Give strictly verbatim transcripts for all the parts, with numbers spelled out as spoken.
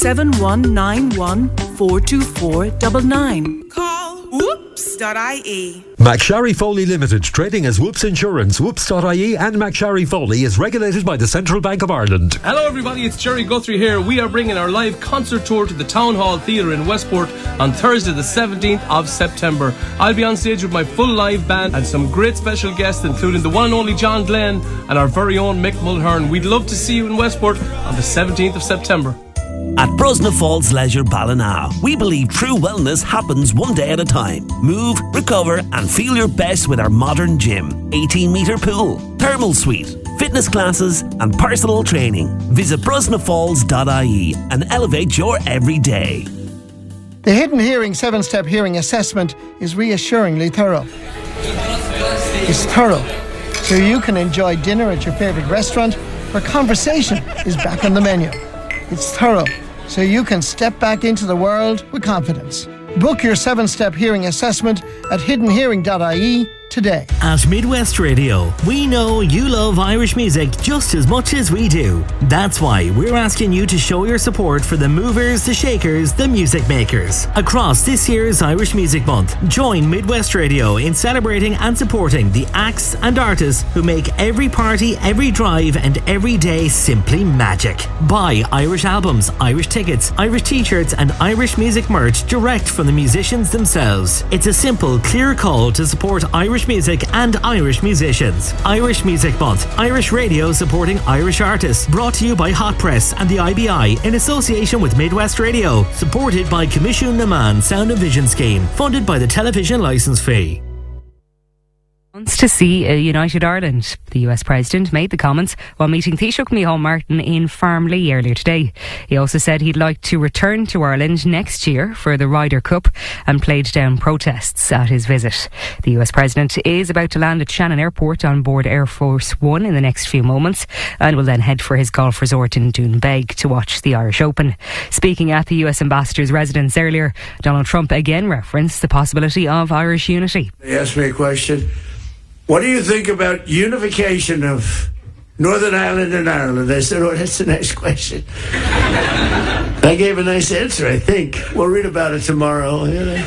seven one nine one four two four nine nine. Call whoops dot I E. McSharry Foley Limited, trading as Whoops Insurance. Whoops dot I E and McSharry Foley is regulated by the Central Bank of Ireland. Hello everybody, it's Jerry Guthrie here. We are bringing our live concert tour to the Town Hall Theatre in Westport on Thursday the seventeenth of September. I'll be on stage with my full live band and some great special guests, including the one and only John Glenn and our very own Mick Mulhern. We'd love to see you in Westport on the seventeenth of September. At Brosna Falls Leisure Ballina, we believe true wellness happens one day at a time. Move, recover and feel your best with our modern gym, eighteen metre pool, thermal suite, fitness classes and personal training. Visit brosna falls dot I E and elevate your everyday. The Hidden Hearing seven-step hearing assessment is reassuringly thorough. It's thorough, so you can enjoy dinner at your favourite restaurant where conversation is back on the menu. It's thorough, so you can step back into the world with confidence. Book your seven-step hearing assessment at hidden hearing dot I E today. At Midwest Radio, we know you love Irish music just as much as we do. That's why we're asking you to show your support for the movers, the shakers, the music makers. Across this year's Irish Music Month, join Midwest Radio in celebrating and supporting the acts and artists who make every party, every drive and every day simply magic. Buy Irish albums, Irish tickets, Irish t-shirts and Irish music merch direct from the musicians themselves. It's a simple, clear call to support Irish music and Irish musicians. Irish Music Month, Irish Radio supporting Irish artists. Brought to you by Hot Press and the I B I in association with Midwest Radio. Supported by Commission Naman Sound and Vision Scheme. Funded by the television licence fee. Wants to see a united Ireland. The U S President made the comments while meeting Taoiseach Micheál Martin in Farmley earlier today. He also said he'd like to return to Ireland next year for the Ryder Cup and played down protests at his visit. The U S President is about to land at Shannon Airport on board Air Force One in the next few moments and will then head for his golf resort in Doonbeg to watch the Irish Open. Speaking at the U S Ambassador's residence earlier, Donald Trump again referenced the possibility of Irish unity. They asked me a question. What do you think about unification of Northern Ireland and Ireland? I said, oh, that's a nice question. I gave a nice answer, I think. We'll read about it tomorrow. You know?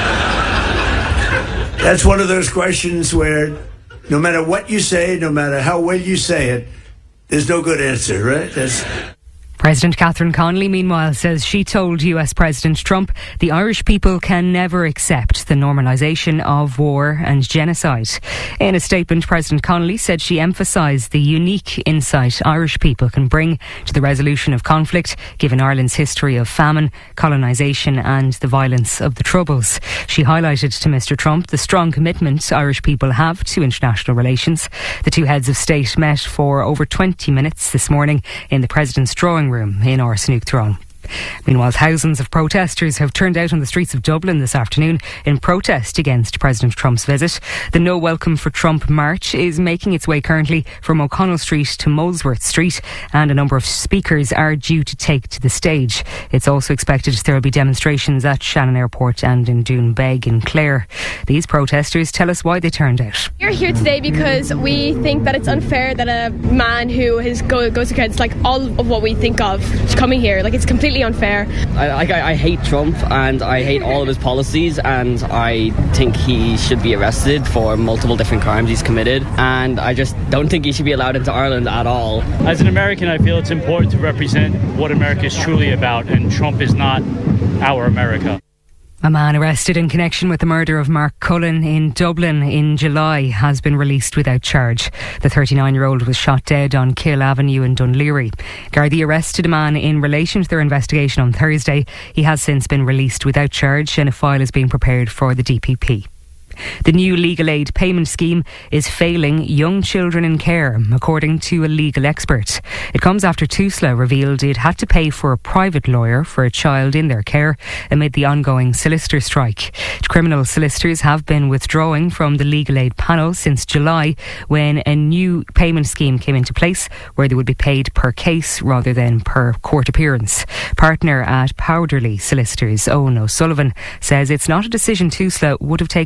That's one of those questions where no matter what you say, no matter how well you say it, there's no good answer, right? That's... President Catherine Connolly, meanwhile, says she told U S President Trump the Irish people can never accept the normalisation of war and genocide. In a statement, President Connolly said she emphasised the unique insight Irish people can bring to the resolution of conflict, given Ireland's history of famine, colonisation and the violence of the Troubles. She highlighted to Mr Trump the strong commitment Irish people have to international relations. The two heads of state met for over twenty minutes this morning in the President's drawing room in Arsenook Throne. Meanwhile, thousands of protesters have turned out on the streets of Dublin this afternoon in protest against President Trump's visit. The No Welcome for Trump march is making its way currently from O'Connell Street to Molesworth Street, and a number of speakers are due to take to the stage. It's also expected there will be demonstrations at Shannon Airport and in Doonbeg in Clare. These protesters tell us why they turned out. We're here today because we think that it's unfair that a man who has go, goes against like all of what we think of is coming here. Like, it's completely unfair. I, I, I hate Trump and I hate all of his policies, and I think he should be arrested for multiple different crimes he's committed, and I just don't think he should be allowed into Ireland at all. As an American, I feel it's important to represent what America is truly about, and Trump is not our America. A man arrested in connection with the murder of Mark Cullen in Dublin in July has been released without charge. The thirty-nine-year-old was shot dead on Kill Avenue in Dunleary. Gardaí arrested a man in relation to their investigation on Thursday. He has since been released without charge, and a file is being prepared for the D P P. The new legal aid payment scheme is failing young children in care, according to a legal expert. It comes after TUSLA revealed it had to pay for a private lawyer for a child in their care amid the ongoing solicitor strike. Criminal solicitors have been withdrawing from the legal aid panel since July, when a new payment scheme came into place where they would be paid per case rather than per court appearance. Partner at Powderly Solicitors, Owen O'Sullivan, says it's not a decision TUSLA would have taken lightly.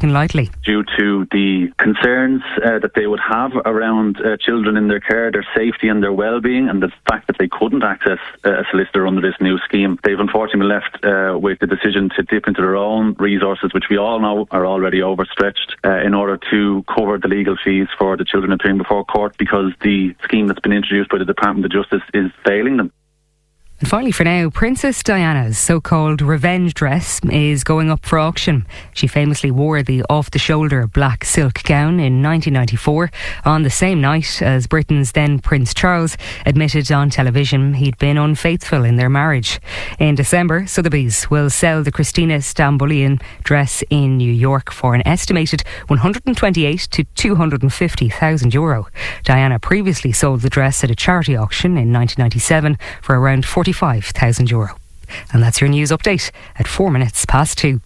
Connolly. Due to the concerns uh, that they would have around uh, children in their care, their safety and their well-being, and the fact that they couldn't access uh, a solicitor under this new scheme, they've unfortunately left uh, with the decision to dip into their own resources, which we all know are already overstretched, uh, in order to cover the legal fees for the children appearing before court, because the scheme that's been introduced by the Department of Justice is failing them. And finally for now, Princess Diana's so-called revenge dress is going up for auction. She famously wore the off-the-shoulder black silk gown in nineteen ninety-four on the same night as Britain's then Prince Charles admitted on television he'd been unfaithful in their marriage. In December, Sotheby's will sell the Christina Stambolian dress in New York for an estimated one hundred twenty-eight to two hundred fifty thousand euro. Diana previously sold the dress at a charity auction in nineteen ninety-seven for around forty-five thousand euro. And that's your news update at four minutes past two.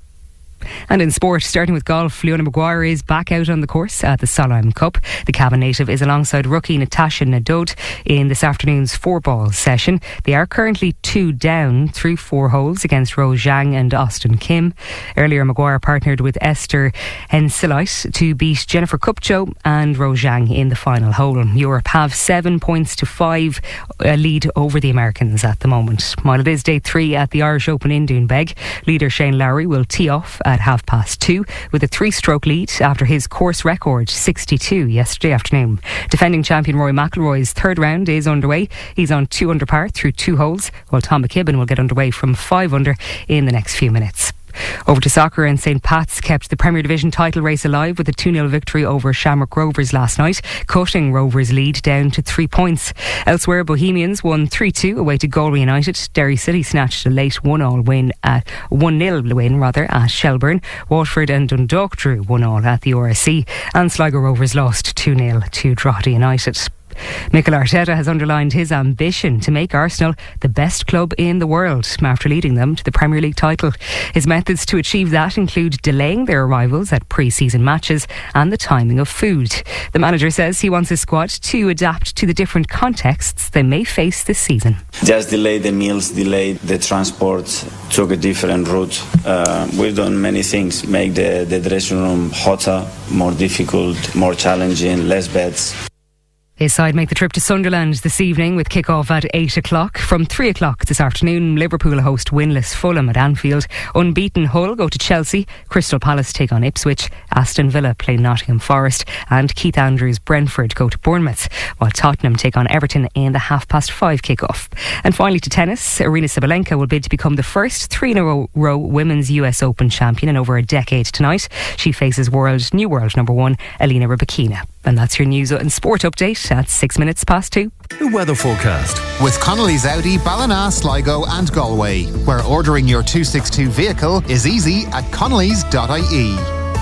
And in sport, starting with golf, Leona Maguire is back out on the course at the Solheim Cup. The Cavan native is alongside rookie Natasha Nadod in this afternoon's four-ball session. They are currently two down through four holes against Rose Zhang and Austin Kim. Earlier, Maguire partnered with Esther Henseleit to beat Jennifer Kupcho and Rose Zhang in the final hole. Europe have seven points to five uh, lead over the Americans at the moment. While it is day three at the Irish Open in Doonbeg, leader Shane Lowry will tee off at half past two with a three-stroke lead after his course record sixty-two yesterday afternoon. Defending champion Rory McIlroy's third round is underway. He's on two under par through two holes, while Tom McKibben will get underway from five under in the next few minutes. Over to soccer, and Saint Pat's kept the Premier Division title race alive with a two nil victory over Shamrock Rovers last night, cutting Rovers' lead down to three points. Elsewhere, Bohemians won three two away to Galway United. Derry City snatched a late one all win at one nil win rather at Shelburne. Waterford and Dundalk drew one all at the R S C, and Sligo Rovers lost two nil to Drogheda United. Mikel Arteta has underlined his ambition to make Arsenal the best club in the world after leading them to the Premier League title. His methods to achieve that include delaying their arrivals at pre-season matches and the timing of food. The manager says he wants his squad to adapt to the different contexts they may face this season. Just delay the meals, delay the transport, took a different route. Uh, we've done many things, make the, the dressing room hotter, more difficult, more challenging, less beds. His side make the trip to Sunderland this evening with kick-off at eight o'clock. From three o'clock this afternoon, Liverpool host winless Fulham at Anfield. Unbeaten Hull go to Chelsea. Crystal Palace take on Ipswich. Aston Villa play Nottingham Forest. And Keith Andrews' Brentford go to Bournemouth, while Tottenham take on Everton in the half-past five kick-off. And finally to tennis, Arina Sabalenka will bid to become the first three-in-a-row women's U S Open champion in over a decade tonight. She faces world new world number one, Elena Rybakina. And that's your news and sport update at six minutes past two. The weather forecast with Connolly's Audi, Ballina, Sligo and Galway, where ordering your two sixty-two vehicle is easy at connellys dot I E.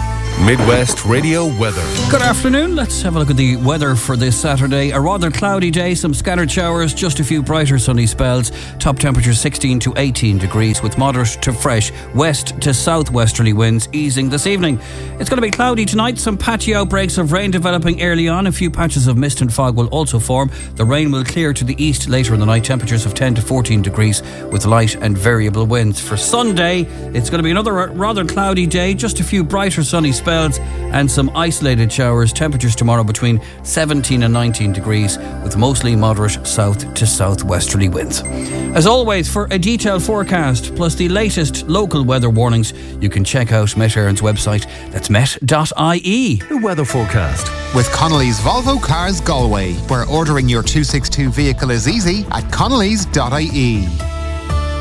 Midwest Radio Weather. Good afternoon. Let's have a look at the weather for this Saturday. A rather cloudy day, some scattered showers, just a few brighter sunny spells. Top temperature sixteen to eighteen degrees with moderate to fresh west to southwesterly winds easing this evening. It's going to be cloudy tonight, some patchy outbreaks of rain developing early on. A few patches of mist and fog will also form. The rain will clear to the east later in the night. Temperatures of ten to fourteen degrees with light and variable winds. For Sunday, it's going to be another rather cloudy day, just a few brighter sunny spells and some isolated showers. Temperatures tomorrow between seventeen and nineteen degrees with mostly moderate south to southwesterly winds. As always, for a detailed forecast plus the latest local weather warnings, you can check out Met Éireann's website. That's met dot I E. The weather forecast with Connolly's Volvo Cars Galway, where ordering your two sixty-two vehicle is easy at connellys dot I E.